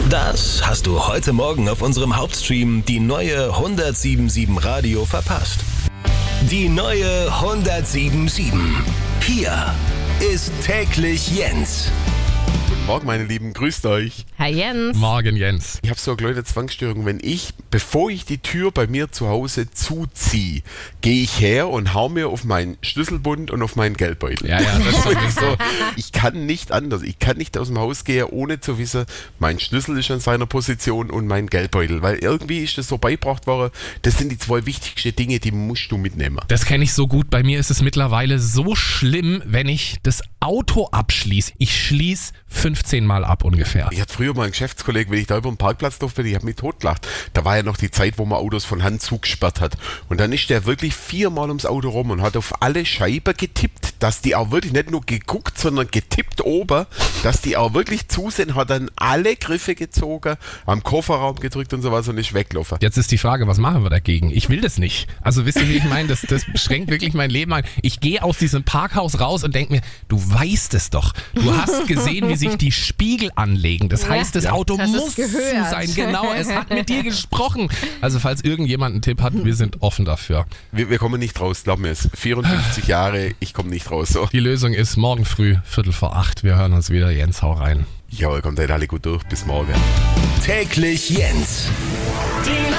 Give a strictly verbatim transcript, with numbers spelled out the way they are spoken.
Das hast du heute Morgen auf unserem Hauptstream, die neue hundertsieben Komma sieben Radio, verpasst. Die neue hundertsieben Komma sieben. Hier ist täglich Jens. Guten Morgen, meine Lieben, grüßt euch. Hi Jens. Morgen, Jens. Ich habe so eine kleine Zwangsstörung. Wenn ich, bevor ich die Tür bei mir zu Hause zuziehe, gehe ich her und hau mir auf meinen Schlüsselbund und auf meinen Geldbeutel. Ja, ja, das ist so. Ich kann nicht anders. Ich kann nicht aus dem Haus gehen, ohne zu wissen, mein Schlüssel ist an seiner Position und mein Geldbeutel. Weil irgendwie ist das so beigebracht worden, das sind die zwei wichtigsten Dinge, die musst du mitnehmen. Das kenne ich so gut. Bei mir ist es mittlerweile so schlimm, wenn ich das Auto abschließe. Ich schließe fünfzehn Mal ab ungefähr. Ich hatte früher mal einen Geschäftskollegen, wenn ich da über den Parkplatz durfte, ich habe mich totgelacht. Da war ja noch die Zeit, wo man Autos von Hand zugesperrt hat. Und dann ist der wirklich viermal ums Auto rum und hat auf alle Scheiben getippt, dass die auch wirklich nicht nur geguckt, sondern getippt oben, dass die auch wirklich zu sind, hat dann alle Griffe gezogen, am Kofferraum gedrückt und sowas und ist weggelaufen. Jetzt ist die Frage, was machen wir dagegen? Ich will das nicht. Also wisst ihr, wie ich meine? Das, das beschränkt wirklich mein Leben ein. Ich gehe aus diesem Parkhaus raus und denke mir, du weißt es doch. Du hast gesehen, wie sich die Spiegel anlegen. Das heißt, das Auto das muss zu sein. Genau, es hat mit dir gesprochen. Also falls irgendjemand einen Tipp hat, wir sind offen dafür. Wir, wir kommen nicht raus, glaub mir es. vierundfünfzig Jahre, ich komme nicht raus. So. Die Lösung ist morgen früh, Viertel vor acht. Wir hören uns wieder. Jens, hau rein. Ja, kommt halt alle gut durch. Bis morgen. Täglich Jens. Die